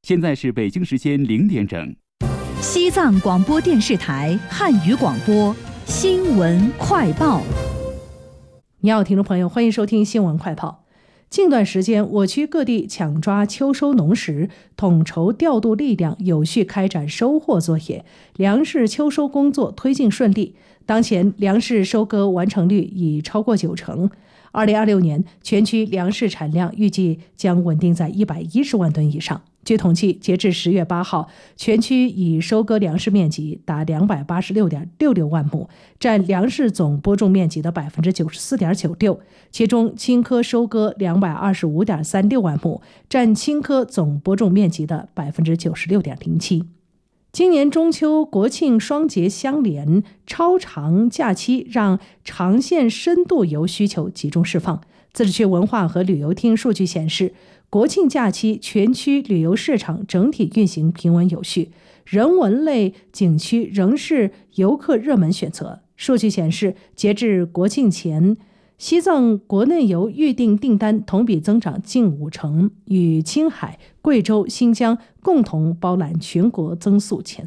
现在是北京时间0点整。 西藏广播电视台汉语广播新闻快报。 你好，听众朋友，欢迎收听新闻快报。近段时间，我区各地抢抓秋收农时，统筹调度力量，有序开展收获作业，粮食秋收工作推进顺利。当前粮食收割完成率已超过90%。2026年全区粮食产量预计将稳定在110万吨以上。据统计，截至10月8号，全区已收割粮食面积达286.66万亩，占粮食总播种面积的 94.96%， 其中青稞收割225.36万亩，占青稞总播种面积的 96.07%。今年中秋国庆双节相连，超长假期让长线深度游需求集中释放。自治区文化和旅游厅数据显示，国庆假期全区旅游市场整体运行平稳有序，人文类景区仍是游客热门选择。数据显示，截至国庆前，西藏国内游预订订单同比增长近50%，与青海、贵州、新疆共同包揽全国增速前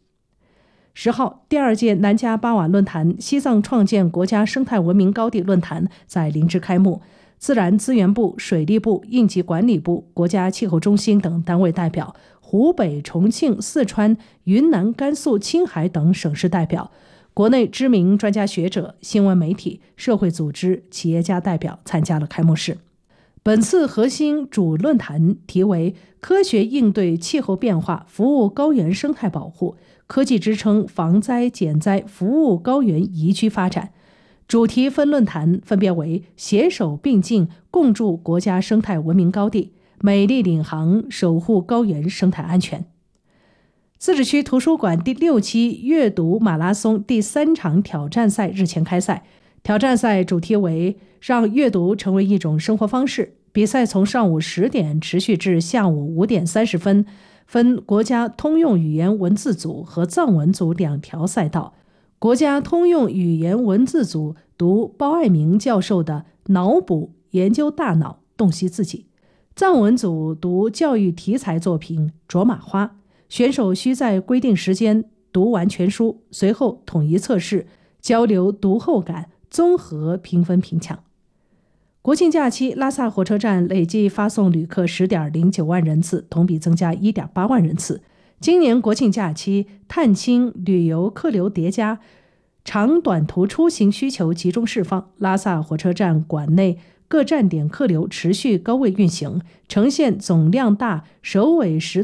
4。10号，第2届南迦巴瓦论坛西藏创建国家生态文明高地论坛在林芝开幕。自然资源部、水利部、应急管理部、国家气候中心等单位代表，湖北、重庆、四川、云南、甘肃、青海等省市代表，国内知名专家学者、新闻媒体、社会组织、企业家代表参加了开幕式。本次核心主论坛题为“科学应对气候变化，服务高原生态保护，科技支撑防灾减灾，服务高原宜居发展”。主题分论坛分别为携手并进，共筑国家生态文明高地，美丽领航，守护高原生态安全。自治区图书馆第6期阅读马拉松第3场挑战赛日前开赛，挑战赛主题为让阅读成为一种生活方式。比赛从上午10点持续至下午5点30分，分国家通用语言文字组和藏文组2条赛道。国家通用语言文字组读包爱明教授的《脑补：研究大脑，洞悉自己》，藏文组读教育题材作品《卓玛花》。选手需在规定时间读完全书，随后统一测试，交流读后感，综合评分评奖。国庆假期，拉萨火车站累计发送旅客 10.09 万人次，同比增加 1.8 万人次。今年国庆假期，探亲、旅游客流叠加，长短途出行需求集中释放。拉萨火车站馆内各站点客流持续高位运行，呈现总量大、首尾时